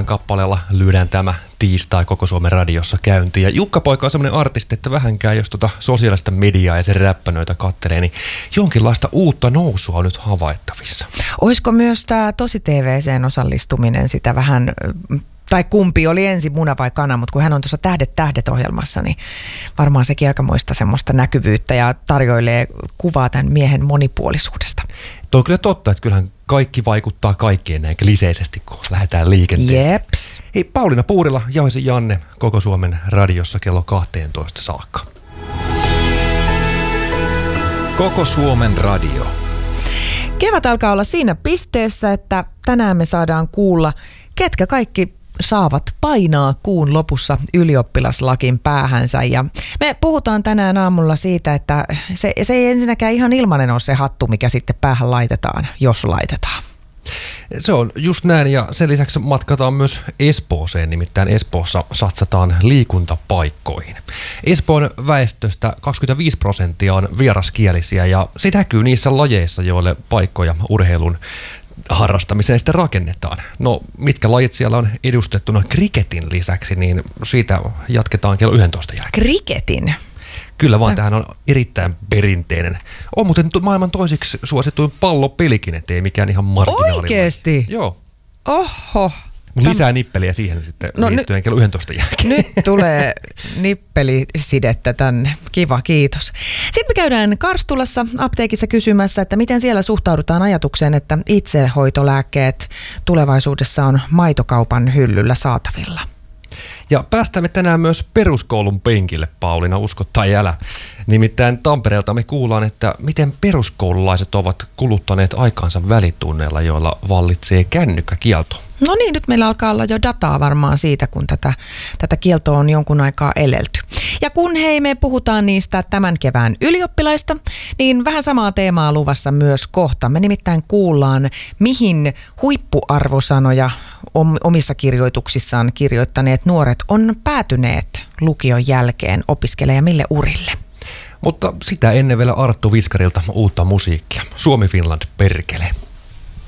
kappaleella lyödään tämä tiistai koko Suomen radiossa käyntiin. Ja Jukka-poika on semmoinen artisti, että vähänkään jos sosiaalista mediaa ja sen räppänöitä kattelee, niin jonkinlaista uutta nousua on nyt havaittavissa. Olisiko myös tämä Tosi TVC:n osallistuminen sitä vähän, tai kumpi oli ensin muna vai kana, mutta kun hän on tuossa Tähdet-ohjelmassa, niin varmaan sekin aikamoista semmoista näkyvyyttä ja tarjoilee kuvaa tämän miehen monipuolisuudesta. Tuo on kyllä totta, että kyllähän kaikki vaikuttaa kaikkeen näin kliseisesti, kun lähdetään liikenteeseen. Jeps. Hei, Pauliina Puurila, Jauhisen Janne, koko Suomen radiossa kello 12 saakka. Koko Suomen radio. Kevät alkaa olla siinä pisteessä, että tänään me saadaan kuulla, ketkä kaikki saavat painaa kuun lopussa ylioppilaslakin päähänsä. Ja me puhutaan tänään aamulla siitä, että se ei ensinnäkään ihan ilmainen ole se hattu, mikä sitten päähän laitetaan, jos laitetaan. Se on just näin, ja sen lisäksi matkataan myös Espooseen, nimittäin Espoossa satsataan liikuntapaikkoihin. Espoon väestöstä 25% on vieraskielisiä, ja se näkyy niissä lajeissa, joille paikkoja urheilun harrastamiseen sitten rakennetaan. No, mitkä lajit siellä on edustettuna kriketin lisäksi, niin siitä jatketaan kello 11 jälkeen. Kriketin? Kyllä vaan, tämähän on erittäin perinteinen. On muuten maailman toiseksi suosituin pallopelikin, ettei mikään ihan marginaali. Oikeesti? Joo. Oho. Lisää nippeliä siihen sitten liittyen kello 11 jälkeen. Nyt tulee nippelisidettä tänne. Kiva, kiitos. Sitten me käydään Karstulassa apteekissa kysymässä, että miten siellä suhtaudutaan ajatukseen, että itsehoitolääkkeet tulevaisuudessa on maitokaupan hyllyllä saatavilla. Ja päästään me tänään myös peruskoulun penkille, Pauliina, usko tai älä. Nimittäin Tampereelta me kuullaan, että miten peruskoululaiset ovat kuluttaneet aikaansa välitunneilla, joilla vallitsee kännykkäkielto. No niin, nyt meillä alkaa olla jo dataa varmaan siitä, kun tätä kieltoa on jonkun aikaa elelty. Ja kun me puhutaan niistä tämän kevään ylioppilaista, niin vähän samaa teemaa luvassa myös kohta. Me nimittäin kuullaan, mihin huippuarvosanoja omissa kirjoituksissaan kirjoittaneet nuoret on päätyneet lukion jälkeen opiskelemaan ja mille urille. Mutta sitä ennen vielä Arttu Viskarilta uutta musiikkia. Suomi Finland perkele.